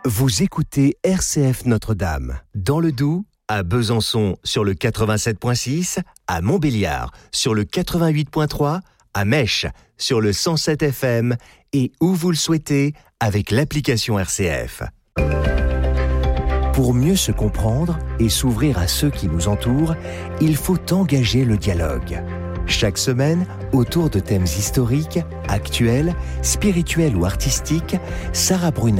Vous écoutez RCF Notre-Dame, dans le Doubs, à Besançon sur le 87.6, à Montbéliard sur le 88.3, à Mèche sur le 107 FM et où vous le souhaitez avec l'application RCF. Pour mieux se comprendre et s'ouvrir à ceux qui nous entourent, il faut engager le dialogue. Chaque semaine, autour de thèmes historiques, actuels, spirituels ou artistiques, Sarah Brunel